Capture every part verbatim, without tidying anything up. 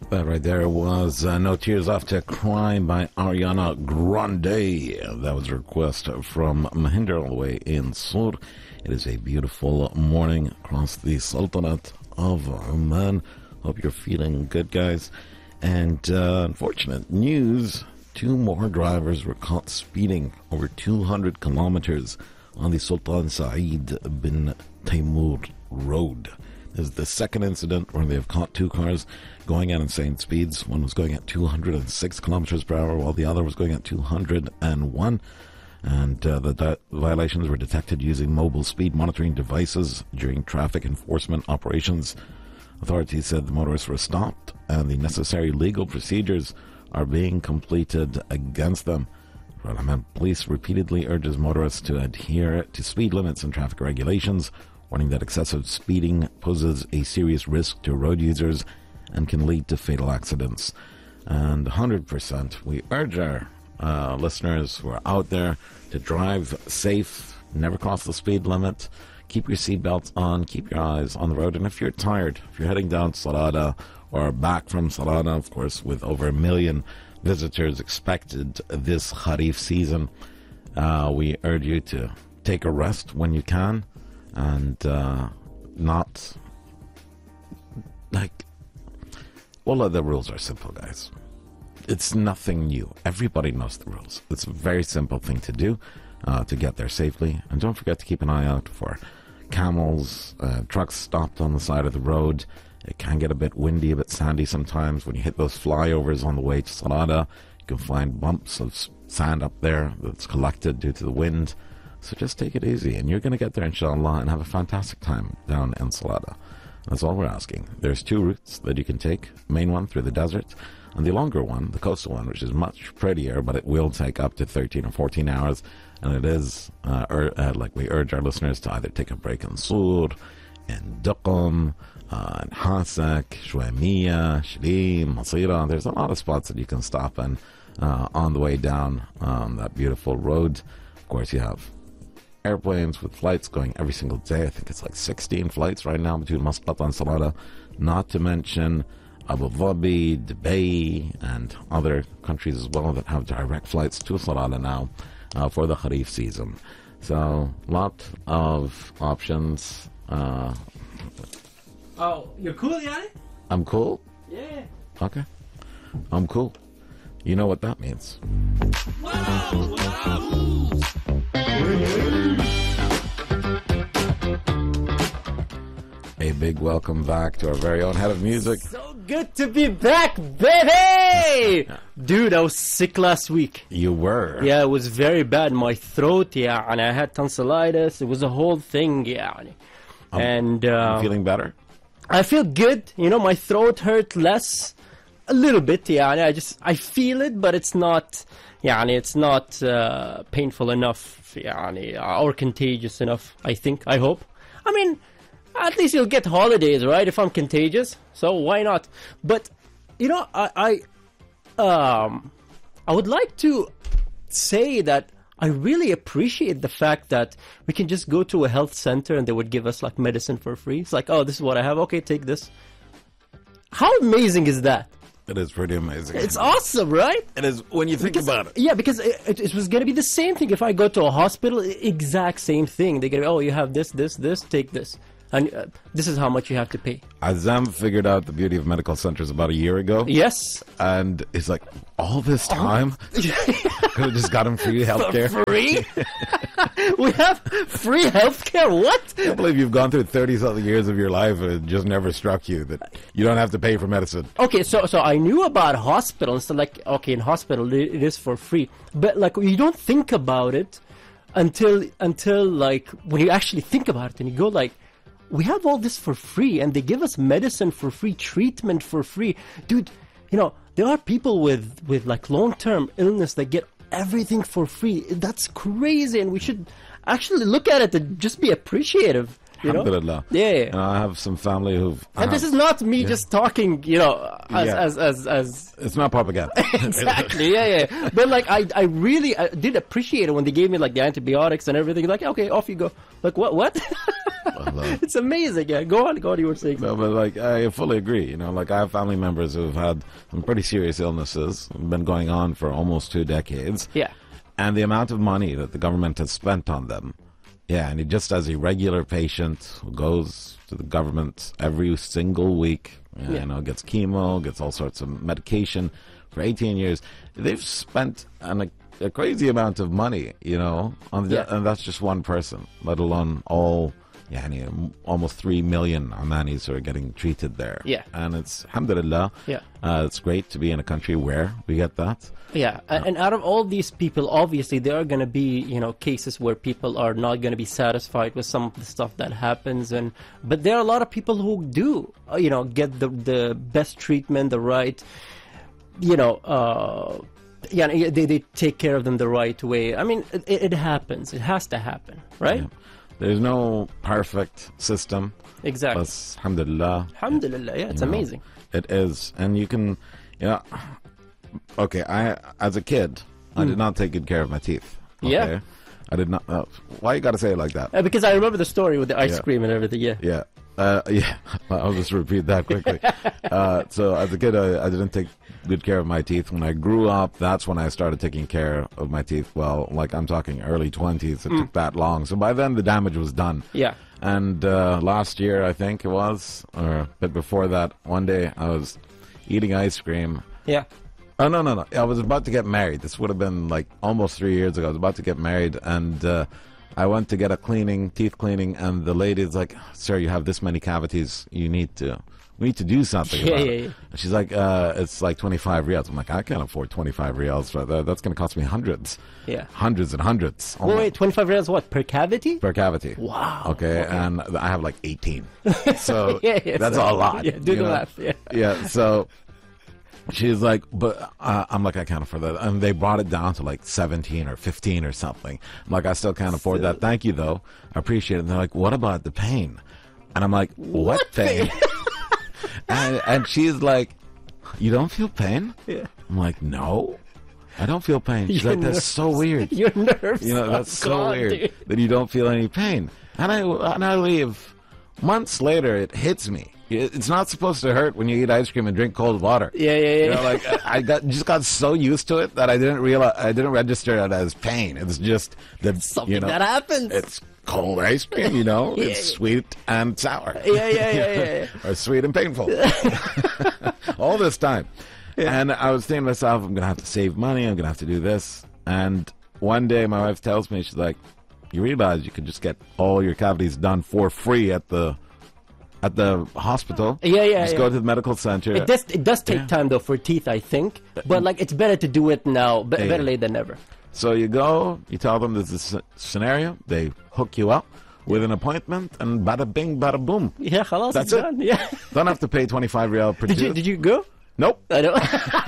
That right there was uh, No Tears Off to Cry by Ariana Grande. That was a request from Mahinder all the way in Sur. It is a beautiful morning across the Sultanate of Oman. Hope you're feeling good, guys. And uh, unfortunate news, two more drivers were caught speeding over two hundred kilometers on the Sultan Saeed bin Taimur Road. This is the second incident where they have caught two cars going at insane speeds. One was going at two hundred six kilometers per hour, while the other was going at two hundred one. And uh, the di- violations were detected using mobile speed monitoring devices during traffic enforcement operations. Authorities said the motorists were stopped and the necessary legal procedures are being completed against them. Rahman Police repeatedly urges motorists to adhere to speed limits and traffic regulations, warning that excessive speeding poses a serious risk to road users and can lead to fatal accidents. And one hundred percent, we urge our uh, listeners who are out there to drive safe, never cross the speed limit, keep your seatbelts on, keep your eyes on the road. And if you're tired, if you're heading down Sarada or back from Sarada, of course, with over a million visitors expected this Kharif season, uh, we urge you to take a rest when you can. And uh, not like, well, the rules are simple, guys. It's nothing new. Everybody knows the rules. It's a very simple thing to do uh, to get there safely. And don't forget to keep an eye out for camels, uh, trucks stopped on the side of the road. It can get a bit windy, a bit sandy sometimes. When you hit those flyovers on the way to Sarada, you can find bumps of sand up there that's collected due to the wind. So just take it easy, and you're going to get there, inshallah, and have a fantastic time down in Sarada. That's all we're asking. There's two routes that you can take. Main one through the desert, and the longer one, the coastal one, which is much prettier, but it will take up to thirteen or fourteen hours. And it is, uh, ur- uh, like we urge our listeners to either take a break in Sur, in Duqm, uh, in Hasak, Shwamiya, Shaleem, Masira. There's a lot of spots that you can stop in uh, on the way down um, that beautiful road. Of course, you have airplanes with flights going every single day. I think it's like sixteen flights right now between Muscat and Sarada, not to mention Abu Dhabi, Dubai, and other countries as well that have direct flights to Sarada now uh, for the Kharif season. So, lot of options. Uh, oh, you're cool, Yanni? I'm cool? Yeah. Okay. I'm cool. You know what that means. Wow, wow. A big welcome back to our very own head of music. So good to be back, baby! Dude, I was sick last week. You were? Yeah, it was very bad. My throat, yeah, and I had tonsillitis. It was a whole thing, yeah. I'm, and uh, I'm feeling better? I feel good. You know, my throat hurt less. A little bit, yeah. I just, I feel it, but it's not, yeah, it's not uh, painful enough, yeah, or contagious enough, I think, I hope. I mean, at least you'll get holidays, right, if I'm contagious, so why not? But, you know, I, I, um, I would like to say that I really appreciate the fact that we can just go to a health center and they would give us, like, medicine for free. It's like, oh, this is what I have, okay, take this. How amazing is that? It is pretty amazing. It's awesome, right? It is when you think because, about it. Yeah, because it, it, it was going to be the same thing if I go to a hospital. Exact same thing. They're going to, oh, you have this, this, this, take this. And uh, this is how much you have to pay. Azam figured out the beauty of medical centers about a year ago. Yes. And he's like, all this time? Oh. Could have just got him free healthcare. For free? We have free healthcare? What? I can't believe you've gone through thirty-something years of your life and it just never struck you that you don't have to pay for medicine. Okay, so so I knew about hospitals. So like, okay, in hospital it is for free. But like, you don't think about it until, until like, when you actually think about it and you go like, we have all this for free and they give us medicine for free, treatment for free. Dude, you know, there are people with, with like long-term illness that get everything for free. That's crazy, and we should actually look at it and just be appreciative. You know? Alhamdulillah. Yeah, yeah. Uh, I have some family who've... And uh, this is not me yeah. just talking, you know, as, Yeah. as, as, as... It's not propaganda. Exactly, yeah, yeah. But like, I, I really I did appreciate it when they gave me like the antibiotics and everything. Like, okay, off you go. Like, what, what? But, uh, It's amazing. Yeah, go on, go on. You were saying. no, but like I fully agree. You know, like I have family members who've had some pretty serious illnesses, been going on for almost two decades. Yeah. And the amount of money that the government has spent on them. Yeah, and he just as a regular patient who goes to the government every single week, you Yeah. know, gets chemo, gets all sorts of medication for eighteen years. They've spent an, a, a crazy amount of money, you know, on the, Yeah. and that's just one person, let alone all, yeah, and, you know, almost three million Omanis who are getting treated there. Yeah. And it's, alhamdulillah, Yeah. uh, it's great to be in a country where we get that. Yeah, a- and out of all these people, obviously there are going to be, you know, cases where people are not going to be satisfied with some of the stuff that happens, and but there are a lot of people who do, uh, you know, get the the best treatment, the right, you know, uh, yeah, they they take care of them the right way. I mean, it, it happens. It has to happen, right? Yeah. There's no perfect system. Exactly. But alhamdulillah, Alhamdulillah, yeah, it's you know, amazing. it is, and you can, you know, okay. I, as a kid, I did not take good care of my teeth. Okay? Hmm. Yeah. I did not. Uh, why you got to say it like that? Uh, because I remember the story with the ice Yeah. cream and everything. Yeah. Yeah, uh, yeah. I'll just repeat that quickly. uh, so as a kid, I, I didn't take good care of my teeth. When I grew up, that's when I started taking care of my teeth. Well, like I'm talking early twenties. It took that long. So by then, the damage was done. Yeah. And uh, last year, I think it was, or a bit before that, one day I was eating ice cream. Yeah. Oh, no, no, no. I was about to get married. This would have been like almost three years ago. I was about to get married, and uh, I went to get a cleaning, teeth cleaning, and the lady's like, "Sir, you have this many cavities. You need to, we need to do something Yeah, about yeah, it." yeah. And she's like, uh, "It's like twenty-five riyals." I'm like, "I can't afford twenty-five riyals for that. That's going to cost me hundreds, Yeah. hundreds and hundreds." Oh Wait, my- wait, twenty-five riyals what, per cavity? per cavity. Wow. Okay, and I have like eighteen. So Yeah, yeah, that's so- a lot. yeah, do you the know? math, yeah. Yeah, so she's like, but uh, I'm like, I can't afford that. And they brought it down to like seventeen or fifteen or something. I'm like, I still can't afford that. Thank you, though. I appreciate it. And they're like, what about the pain? And I'm like, what, pain? and, and she's like, you don't feel pain? Yeah. I'm like, no, I don't feel pain. She's Your like, that's nerves. so weird. Your nerves. You know, are that's so gone, weird dude. that you don't feel any pain. And I and I leave. Months later, it hits me. It- It's not supposed to hurt when you eat ice cream and drink cold water. Yeah, yeah, yeah. You know, like I I got just got so used to it that I didn't realize I didn't register it as pain. It's just that Something you know, that happens. It's cold ice cream. You know, Yeah, it's yeah. sweet and sour. Yeah, yeah, yeah, yeah, or sweet and painful. All this time. And I was thinking to myself, I'm going to have to save money. I'm going to have to do this. And one day my wife tells me, she's like, you realize you could just get all your cavities done for free at the at the hospital. Yeah, yeah, Just yeah. go to the medical center. It does. It does take Yeah. time though for teeth, I think. But like, it's better to do it now. Be- Yeah, better yeah. late than never. So you go, you tell them there's this scenario. They hook you up with an appointment, and bada bing, bada boom. Yeah, khalas, That's it's it. done. Yeah. Don't have to pay twenty-five riyal per Did you? tooth. Did you go? Nope, I don't.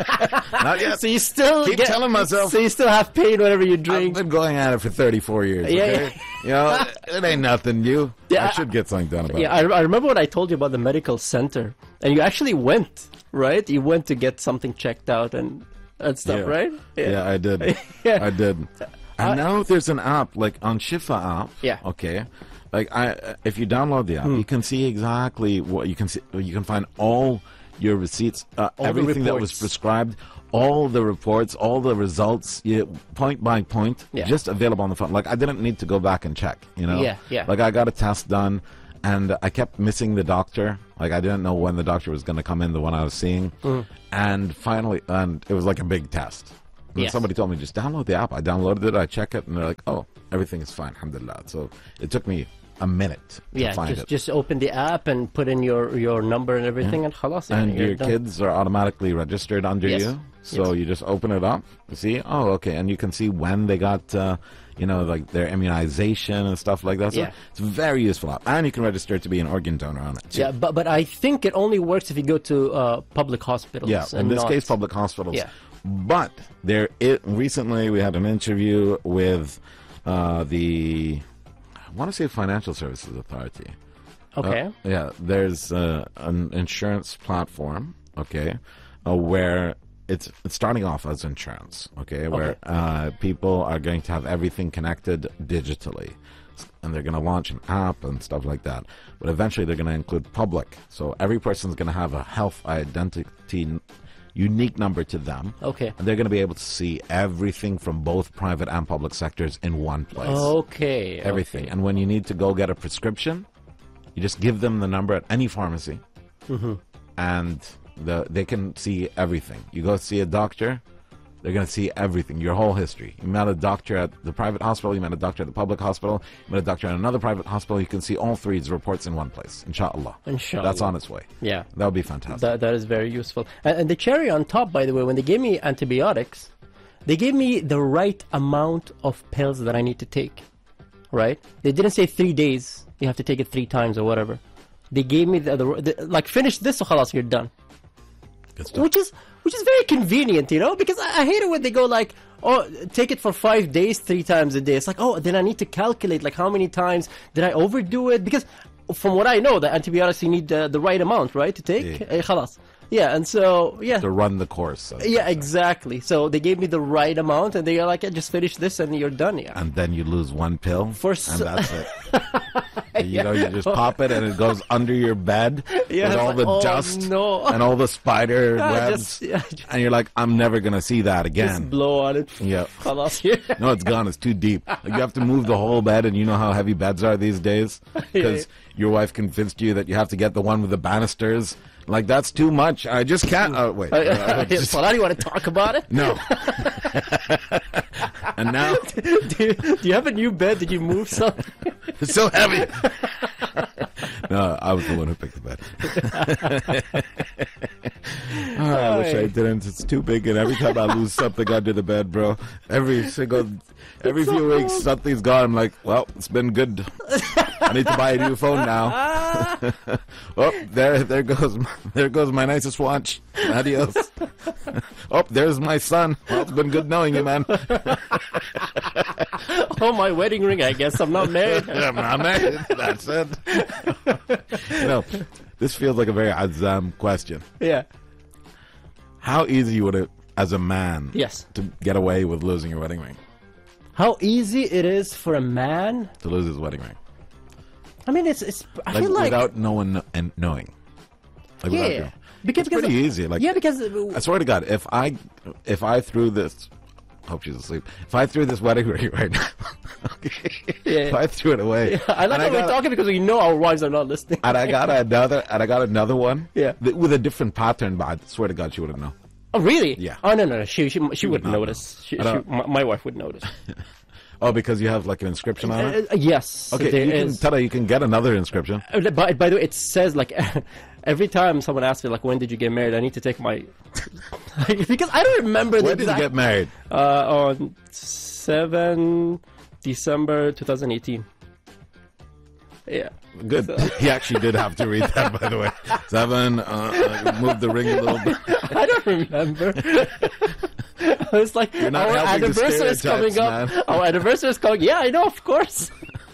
not yet. So you still Keep get, telling myself- So you still have pain whenever you I've drink. been going at it for thirty-four years. Yeah, Okay? You know, it ain't nothing new. Yeah, I should get something done about Yeah, it. I, I remember when I told you about the medical center, and you actually went, right? You went to get something checked out and and stuff, Yeah. right? Yeah, I did. Yeah. I did. And I- now there's an app like on Shifa app. Yeah. Hmm. Okay. Like I, if you download the app, you can see exactly what you can see. You can find all your receipts, uh, All the everything that was reports. prescribed, all the reports, all the results, yeah, point by point, Yeah. just available on the phone. Like I didn't need to go back and check. You know. Yeah, yeah. Like I got a test done, and I kept missing the doctor. Like I didn't know when the doctor was going to come in, the one I was seeing, Mm. and finally, and it was like a big test. And Yes. somebody told me just download the app. I downloaded it. I check it, and they're like, "Oh, everything is fine, alhamdulillah." So it took me a minute to Yeah, find just it. just open the app and put in your your number and everything, and khalas. yeah, and you're your done. kids are automatically registered under Yes. you. So Yes. you just open it up. You see, oh, okay, and you can see when they got, uh, you know, like their immunization and stuff like that. So Yeah. it's a very useful app, and you can register to be an organ donor on it. Too. Yeah, but but I think it only works if you go to uh, public hospitals. Yeah, in and this not- case, public hospitals. Yeah. But there, it recently we had an interview with uh, the, I want to say Financial Services Authority. Okay. Uh, yeah, there's uh, an insurance platform. Okay, uh, where it's it's starting off as insurance. Okay, where Okay. uh, people are going to have everything connected digitally. and they're going to launch an app and stuff like that. But eventually they're going to include public. So every person's going to have a health identity n- unique number to them. Okay. And they're going to be able to see everything from both private and public sectors in one place. Okay. Everything. Okay. And when you need to go get a prescription, you just give them the number at any pharmacy. Mm-hmm. And the they can see everything. You go see a doctor, they're going to see everything, your whole history. You met a doctor at the private hospital, you met a doctor at the public hospital, you met a doctor at another private hospital, you can see all three reports in one place, inshallah. Inshallah. That's on its way. Yeah. That would be fantastic. That, that is very useful. And, and the cherry on top, by the way, when they gave me antibiotics, they gave me the right amount of pills that I need to take, right? They didn't say three days, you have to take it three times or whatever. They gave me the, the, the like, finish this, so khalas, you're done. Good stuff. Which is which is very convenient, you know, because I, I hate it when they go like, oh, take it for five days, three times a day. It's like, oh, then I need to calculate like how many times did I overdo it? Because from what I know, the antibiotics you need the, the right amount, right, to take. Yeah. Eh, khalas. Yeah, and so yeah, To run the course. So. yeah, exactly. So they gave me the right amount, and they are like, yeah, just finish this, and you're done. Yeah. And then you lose one pill, For and s- that's it. You know, you just pop it, and it goes under your bed Yeah, with it's all like, the oh, dust no. and all the spider Yeah, webs, just- yeah, just- and you're like, I'm never gonna see that Just again. blow on it. Yeah. Khalas. Yeah. No, it's gone. It's too deep. Like, you have to move the whole bed, and you know how heavy beds are these days because your wife convinced you that you have to get the one with the banisters. Like, that's too much. I just can't. Oh, wait. Uh, just- Salah, do you want to talk about it? no. And now do, you, do you have a new bed? Did you move some? it's so heavy. No, I was the one who picked the bed. Oh, I wish I didn't. It's too big, and every time I lose something under the bed, bro, every single, every It's few so weeks old. something's gone. I'm like, well, it's been good. I need to buy a new phone now. Oh, there, there goes, my, there goes my nicest watch. Adios. Oh, there's my son. Well, it's been good knowing you, man. Oh, my wedding ring. I guess I'm not married. I'm not married. That's it. You know, this feels like a very Azam question. Yeah. How easy would it, as a man, Yes. to get away with losing your wedding ring? How easy it is for a man. To lose his wedding ring? I mean, it's it's. I Like, feel like without no one kn- and knowing. Like, yeah, without yeah. your- because it's because pretty easy. Like, yeah, because I swear to God, if I if I threw this, hope she's asleep. If I threw this wedding ring right now, Yeah. if I threw it away, I like and how we're got- talking because we know our wives are not listening. and I got another, and I got another one, Yeah. th- with a different pattern. But I swear to God, she wouldn't know. Oh, really? Yeah. Oh no no no. She she she, would wouldn't not notice. She, I she, don't- my, my wife would notice. Oh, because you have like an inscription on it. Uh, uh, yes. Okay, there you can is. tell her you can get another inscription. Uh, By, by the way, it says like every time someone asks me like when did you get married, I need to take my because I don't remember the When did you exact get married? uh, on seven December twenty eighteen. Yeah. Good. He actually did have to read that, by the way. Seven. Uh, uh, move the ring a little bit. I don't remember. It's like not our helping the anniversary is coming stereotypes, up. Our anniversary is coming. Yeah, I know, of course.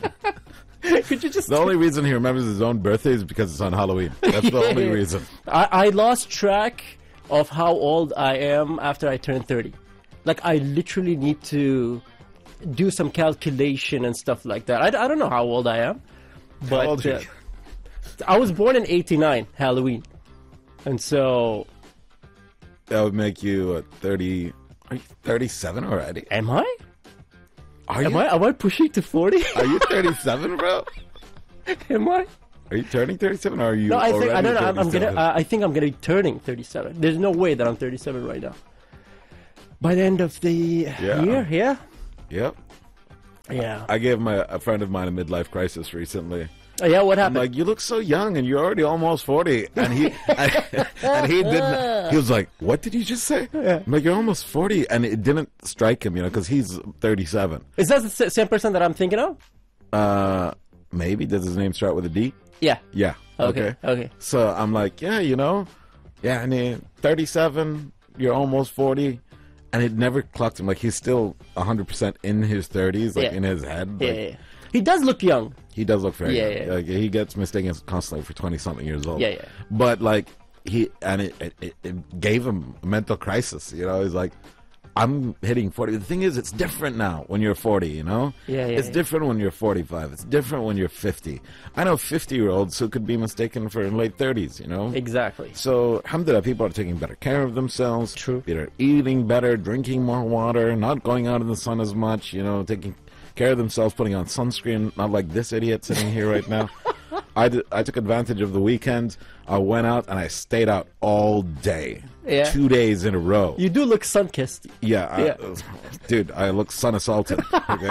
Could you just? The only reason he remembers his own birthday is because it's on Halloween. That's the only Yeah. reason. I, I lost track of how old I am after I turned thirty. Like, I literally need to do some calculation and stuff like that. I, I don't know how old I am. But old are you? uh, I was born in eighty-nine, Halloween. And so, That would make you uh, thirty. Are you thirty-seven already? am I? Are Am you? I, am I pushing to forty? Are you thirty-seven, bro? Am I? Are you turning thirty-seven, or are you No, I think already I don't know. I'm, I'm gonna. thirty-seven? Uh, I think I'm gonna be turning thirty-seven. There's no way that I'm thirty-seven right now. By the end of the Yeah. year, yeah, Yep. yeah, I gave my a friend of mine a midlife crisis recently. Uh, yeah. What I'm happened? like, you look so young, and you're already almost forty. And he and he didn't. He was like, "What did you just say?" Yeah. I'm like, "You're almost forty," and it didn't strike him, you know, because he's thirty-seven. Is that the sa- same person that I'm thinking of? Uh, maybe does his name start with a D? Yeah. Yeah. Okay. Okay. So I'm like, yeah, you know, yeah, I mean, thirty-seven, you're almost forty. And it never clocked him. Like, he's still one hundred percent in his thirties, like, Yeah. in his head. Yeah, Like, yeah, yeah. He does look young. he does look very Yeah, young. yeah. Like, he gets mistaken constantly for twenty-something years old. Yeah, yeah. But, like, he, and it, it, it- it gave him a mental crisis, you know? He's like, I'm hitting forty. The thing is, it's different now when you're forty, you know? Yeah, yeah, It's yeah. different when you're forty-five. It's different when you're fifty. I know fifty-year-olds who could be mistaken for in late thirties, you know? Exactly. So, alhamdulillah, people are taking better care of themselves. True. They're eating better, drinking more water, not going out in the sun as much, you know, taking care of themselves, putting on sunscreen, not like this idiot sitting here right now. I, did, I took advantage of the weekend. I went out and I stayed out all day. Yeah. Two days in a row. You do look sun-kissed. Yeah, I- Yeah. dude, I look sun assaulted. Okay,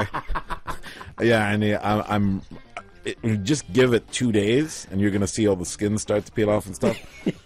yeah, and yeah, I'm, I'm it, you just give it two days, and you're gonna see all the skin start to peel off and stuff.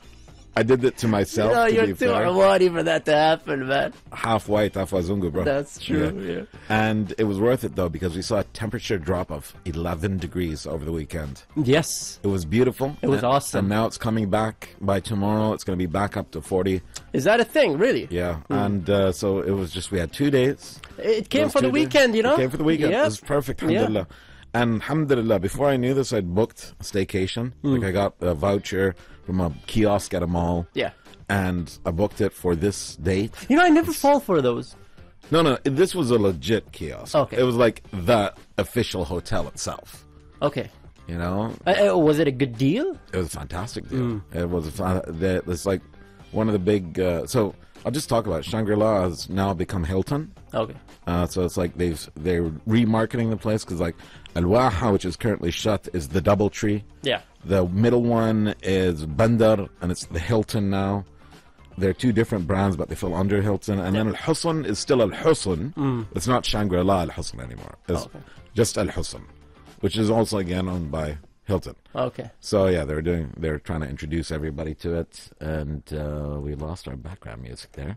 I did it to myself. No, to you're be too fair. horny for that to happen, man. Half white, half wazungu, bro. That's true, yeah. And it was worth it though because we saw a temperature drop of eleven degrees over the weekend. Yes. It was beautiful. It was and, awesome. And now it's coming back by tomorrow. It's going to be back up to forty. Is that a thing, really? Yeah, and uh, so it was just we had two days. It came Those for the two days. weekend, you know? It came for the weekend. Yep. It was perfect, Yeah. alhamdulillah. And alhamdulillah, before I knew this, I'd booked a staycation. Hmm. Like I got a voucher from a kiosk at a mall. Yeah. And I booked it for this date. You know, I never fall for those. No, no, this was a legit kiosk. Okay. It was like the official hotel itself. Okay. You know? Uh, uh, was it a good deal? It was a fantastic deal. Mm. It was a fa- the- it's like one of the big. Uh, so I'll just talk about it. Shangri-La has now become Hilton. Okay. Uh, so it's like they've they're remarketing the place because like Al Waha, which is currently shut, is the DoubleTree. Yeah. The middle one is Bandar, and it's the Hilton now. They're two different brands, but they fall under Hilton. And then Al Husn is still Al Husn. It's not Shangri-La Al Husn anymore. It's Okay. just Al Husn, which is also again owned by Hilton. Okay. So yeah, they're doing. They're trying to introduce everybody to it, and uh, we lost our background music there.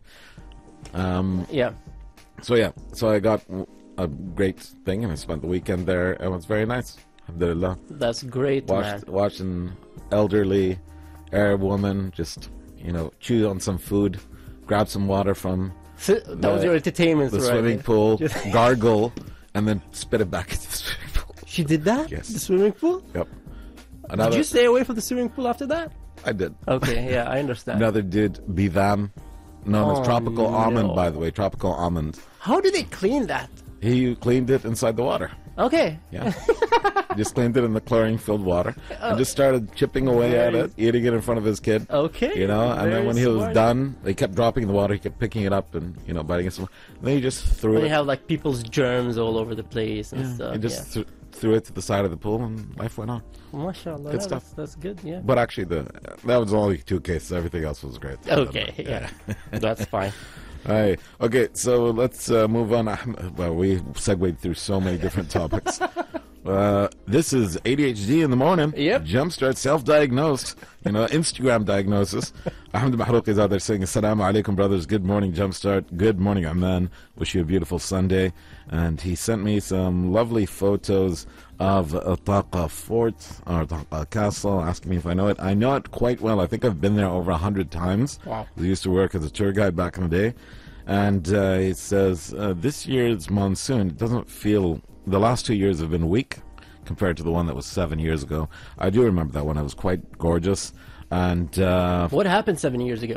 Um, Yeah. so yeah, so I got a great thing, and I spent the weekend there. It was very nice. Alhamdulillah. That's great, Watched, man. watching elderly Arab woman just you know chew on some food, grab some water from So, that was the- your entertainment, the right? swimming pool, Just- gargle, and then spit it back into the swimming pool. She did that? Yes. The swimming pool? Yep. Did Another, you stay away from the swimming pool after that? I did. Okay, yeah, I understand. Another did Bidam, known Oh, as tropical no. almond, by the way, tropical almond. How do they clean that? He cleaned it inside the water. Okay. Yeah. Just cleaned it in the chlorine-filled water and just started chipping away at Very- it, eating it in front of his kid. Okay. You know, and Very then when he was smart. done, they kept dropping the water. He kept picking it up and, you know, biting it. Some, and then he just threw When it. you have like people's germs all over the place and stuff. He just th- threw it to the side of the pool and life went on. yeah. MashaAllah. Good yeah, stuff. That's, that's good, yeah. But actually, the that was only two cases. Everything else was great. Okay, yeah. That's fine. All right. Okay, so let's uh, move on. Ahmed- Well, we segued through so many different topics. Uh, this is A D H D in the morning. Yep. Jumpstart self-diagnosed. You know, Instagram diagnosis. Ahmed Mahrouq is out there saying, Assalamu alaikum, brothers. Good morning, Jumpstart. Good morning, Amman. Wish you a beautiful Sunday. And he sent me some lovely photos of uh, Taqa Fort, or Taqa Castle, asking me if I know it. I know it quite well. I think I've been there over a hundred times. Wow. I used to work as a tour guide back in the day. And uh, he says, uh, this year's monsoon, it doesn't feel... The last two years have been weak compared to the one that was seven years ago. I do remember that one. It was quite gorgeous. And uh, What happened seven years ago?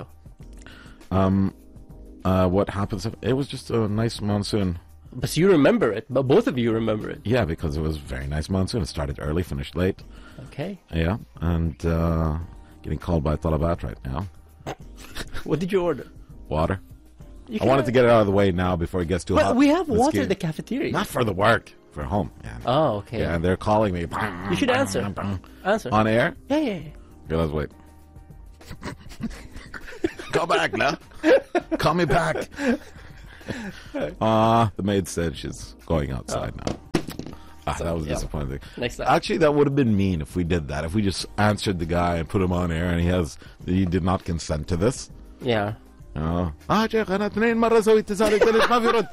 uh, what happens? It was just a nice monsoon. But you remember it. But both of you remember it. Yeah, because it was a very nice monsoon. It started early, finished late. Okay. Yeah, and uh, getting called by Talabat right now. What did you order? Water. You I wanted to can- get it out of the way now before it gets too But hot. we have Let's water get- in the cafeteria. Not for the work, for home. Yeah. Oh, okay. Yeah, and they're calling me. You should answer. Answer. On air? Yeah, yeah, yeah. Okay, let's wait. Go back now. Call me back. Ah, the maid said she's going outside now. Ah, that was yeah. disappointing. Next time. Actually, that would have been mean if we did that. If we just answered the guy and put him on air and he has he did not consent to this. Yeah. Oh. Ah, شيخ أنا اثنين مرة سويت تسالك ليش ما في رد.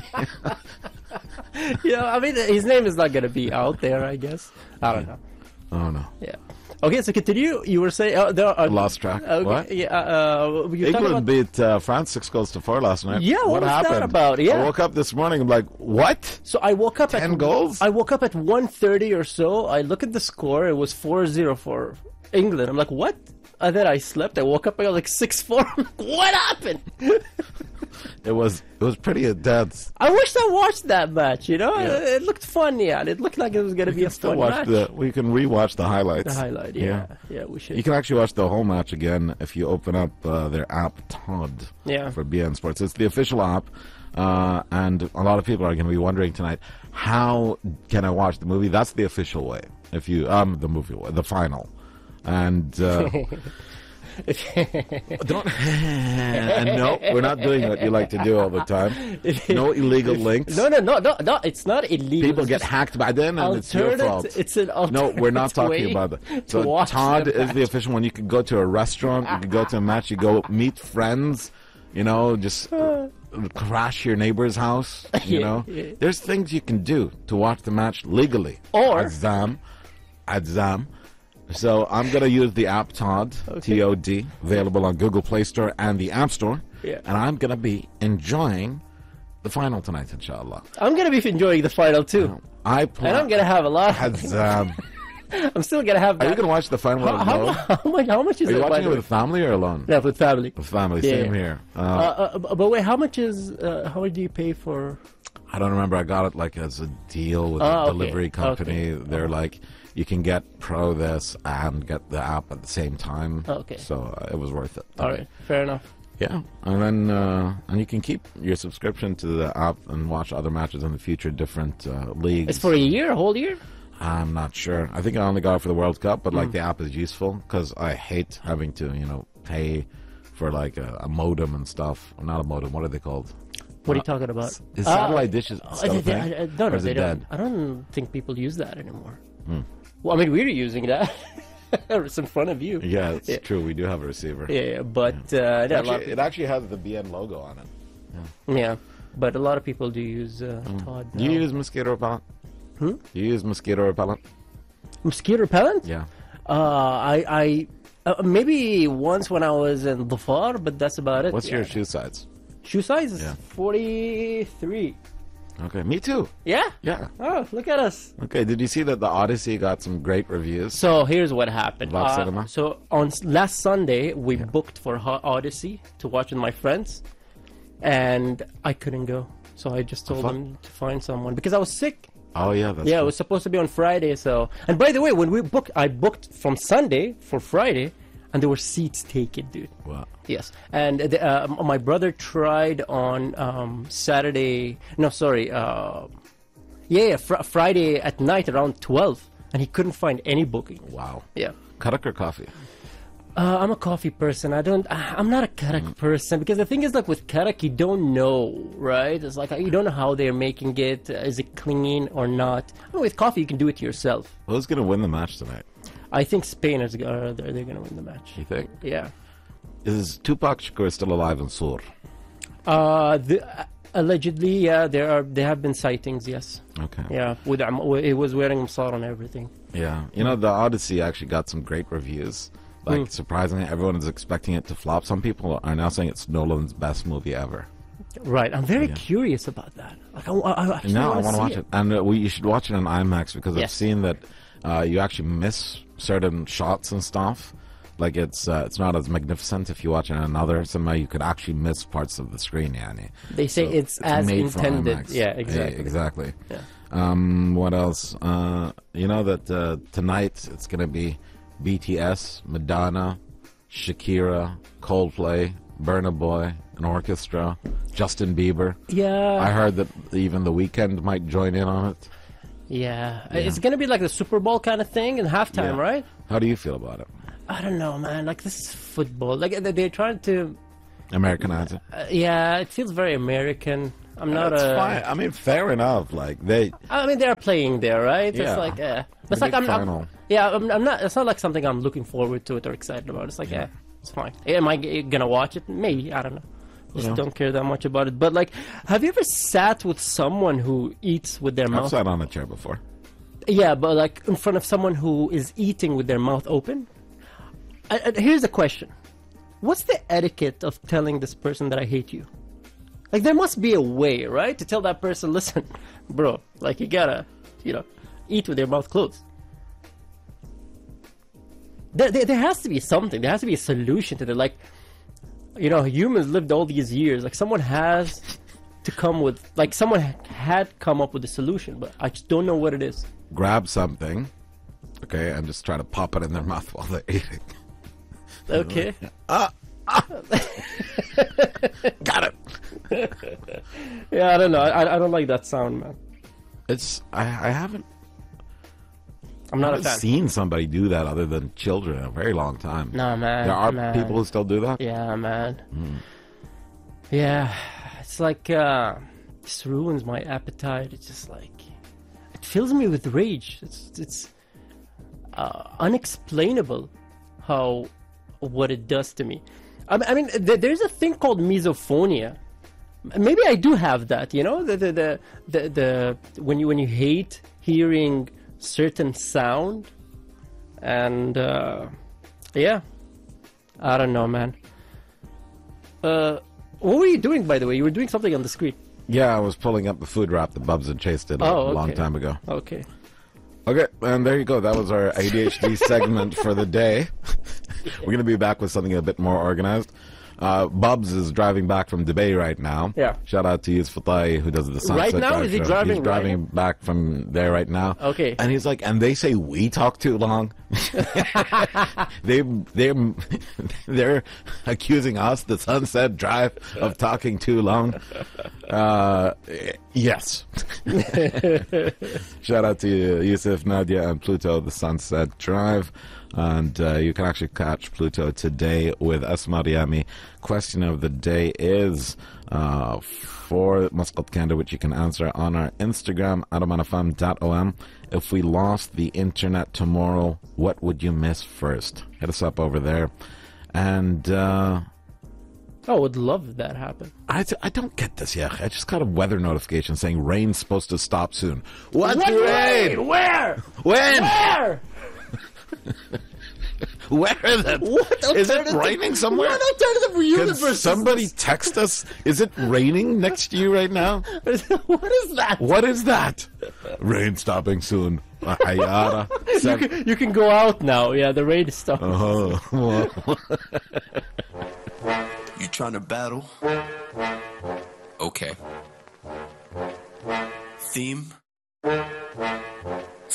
Yeah, I mean, his name is not going to be out there, I guess. I don't know. Oh no. Yeah. Okay, so continue. You were saying... Uh, there are, Lost track. Okay, What? Yeah, uh, uh, you talking England about... beat uh, France six goals to four last night. Yeah, what was that happened? about? Yeah. I woke up this morning. I'm like, what? So I woke up at... Ten goals? I woke up at one thirty or so. I look at the score. It was four zero for England. I'm like, what? And then I slept. I woke up. I was like six four. What happened? it was it was pretty intense. I wish I watched that match. You know, Yeah. it, it looked fun. Yeah, it looked like it was gonna You be can a still fun watch match. the. We can rewatch the highlights. The highlight. Yeah. yeah, we should. You can actually watch the whole match again if you open up uh, their app Todd Yeah. for B N Sports. It's the official app, uh, and a lot of people are going to be wondering tonight, how can I watch the movie? That's the official way. If you um the movie way, the final, and. Uh, Don't and no, we're not doing what you like to do all the time. No illegal links. No, no, no, no, no. It's not illegal. People It's get just hacked by then, and it's your alternate- fault. It's an No, alternate we're not talking way about that. to So watch Todd the is the match. official one. You can go to a restaurant, you can go to a match, you go meet friends, you know, just uh, crash your neighbor's house. You Yeah, know, yeah. there's things you can do to watch the match legally. Or- Adzam, Adzam. So I'm gonna use the app Todd, T O D, available on Google Play Store and the App Store. Yeah. And I'm gonna be enjoying the final tonight, inshallah. I'm gonna be enjoying the final too, I and plan. I'm gonna have a lot. Adzam. I'm still gonna have Are that. you gonna watch the final how, how, alone? how much? How much is Are it? you by watching the it way? with family or alone? Yeah, with family. With family, Yeah, same yeah. here. Uh, Uh, uh, but wait, how much is? Uh, how much do you pay for? I don't remember. I got it like as a deal with Ah, a okay, delivery company. okay. They're like, you can get Pro this and get the app at the same time. Okay. So uh, it was worth it. All right, fair enough. Yeah, and then uh, and you can keep your subscription to the app and watch other matches in the future, different uh, leagues. It's for a year, a whole year. I'm not sure. I think I only got it for the World Cup, but like Mm. the app is useful because I hate having to, you know, pay for like a, a modem and stuff. Or not a modem. What are they called? What are you talking about? Is Ah, satellite dishes oh, still a they- thing? I- I- no, Or no, is they it don't. dead? I don't think people use that anymore. Hmm. Well, I mean, we're using that. It's in front of you. Yeah, it's Yeah. true. We do have a receiver. Yeah, yeah, but uh, yeah, a lot Actually, of it actually has the B N logo on it. people, yeah, but a lot of people do use uh, Todd. Do you now. use mosquito repellent? Hmm? Do you use mosquito repellent? mosquito repellent? Yeah. Uh, I, I uh, maybe once when I was in Dhafar, but that's about it. What's yeah. your shoe size? shoe size? Is Yeah. forty-three. Okay, me too. Yeah. Yeah. Oh, look at us. Okay, did you see that the Odyssey got some great reviews? So here's what happened. About Uh, cinema? so on s- last Sunday, we booked for Ho- Odyssey to watch with my friends, and I couldn't go. So I just told fuck? them to find someone because I was sick. Oh yeah, that's yeah, it true. was supposed to be on Friday. So, and by the way, when we booked, I booked from Sunday for Friday, and there were seats taken, dude. Wow. Yes, and the, uh, m- my brother tried on um, Saturday. No, sorry. Uh, yeah, yeah fr- Friday at night around twelve, and he couldn't find any booking. Wow. Yeah. Karak or coffee? Uh, I'm a coffee person. I don't. I- I'm not a karak Mm. person because the thing is, like with karak, you don't know, right? It's like you don't know how they're making it. Uh, Is it clean or not? I mean, with coffee, you can do it yourself. Who's gonna win the match tonight? I think Spain is. Uh, they're they're gonna win the match. You think? Yeah. Is Tupac Shakur still alive in Sur? Uh, the, uh, allegedly, yeah, there are. There have been sightings. Yes. Okay. Yeah. With um, he was wearing msar and everything. Yeah. You know, the Odyssey actually got some great reviews. Like, Mm. surprisingly, everyone is expecting it to flop. Some people are now saying it's Nolan's best movie ever. Right. I'm very Yeah. curious about that. Like, I, I, I actually No, I want want to watch it. And uh, we, you should watch it on IMAX because I've Yes. seen that uh, you actually miss certain shots and stuff. Like, it's uh, it's not as magnificent if you watch it in another cinema. You could actually miss parts of the screen, yani. They say So it's, as made for intended. IMAX. Yeah. Exactly. exactly. Yeah. Um, what else? Uh, you know that uh, tonight it's going to be B T S, Madonna, Shakira, Coldplay, Burna Boy, an orchestra, Justin Bieber. Yeah. I heard that even The Weeknd might join in on it. Yeah. It's gonna be like the Super Bowl kind of thing in halftime, Yeah. right? How do you feel about it? I don't know, man. Like this is football. Like they- they're trying to. Americanize it. Uh, yeah, it feels very American. I'm not That's a. fine. I mean, fair enough. Like they, I mean, they're playing there, right? Yeah. It's like, eh. The It's like big I'm, I'm. final. Yeah, I'm, I'm not. It's not like something I'm looking forward to it or excited about. It's like, yeah, it's fine. Am I g- gonna watch it? Maybe. I don't know. Just Yeah. don't care that much about it. But like, have you ever sat with someone who eats with their I've mouth? sat on a chair before. Yeah, but like in front of someone who is eating with their mouth open. I, I, here's the question: what's the etiquette of telling this person that I hate you? Like, there must be a way, right, to tell that person, listen, bro, like you gotta, you know, eat with your mouth closed. There, there, there has to be something. There has to be a solution to that. Like, you know, humans lived all these years. Like someone has to come with, like someone had come up with a solution, but I just don't know what it is. Grab something, okay, and just try to pop it in their mouth while they're eating. Okay. Ah, ah. Got it. Yeah, I don't know. I I don't like that sound, man. It's I I haven't I'm not I a haven't fan. seen somebody do that other than children in a very long time. No, man. There are man. people who still do that. Yeah, man. Yeah, it's like uh, this ruins my appetite. It's just like it fills me with rage. It's it's uh, unexplainable how what it does to me. I mean, I mean th- there's a thing called misophonia. Maybe I do have that. You know, the the the the, the when you when you hate hearing certain sound, and uh, yeah, I don't know, man. Uh, what were you doing, by the way? You were doing something on the screen. Yeah, I was pulling up the food wrap that Bubs and Chase did a Oh, long okay. time ago. Okay. Okay, and there you go. That was our A D H D segment for the day. We're going to be back with something a bit more organized. Uh, Bubs is driving back from Dubai right now. Yeah. Shout out to Yusuf Fatai, who does the Sunset Right now? Drive Is he show. driving He's driving right back from there right now. Okay. And he's like, and they say we talk too long. they they're they're accusing us, the Sunset Drive, of talking too long. Uh, yes. Shout out to Yusuf, Nadia, and Pluto, the Sunset Drive. And uh, you can actually catch Pluto today with Asma Riyami. Question of the day is uh, for Muscat Candor, which you can answer on our Instagram, adamanafam dot o m. If we lost the internet tomorrow, what would you miss first? Hit us up over there. And uh, I would love if that happened. I, I don't get this yet. I just got a weather notification saying rain's supposed to stop soon. What, What rain? rain? Where? When? Where? Where is it? What Is it alternative- raining somewhere? What alternative Can universe is somebody this? text us? Is it raining next to you right now? What is that? What is that? Rain stopping soon. Ayara. You Seven- can, you can go out now. Yeah, the rain is stopping. Uh-huh. You trying to battle? Okay. Theme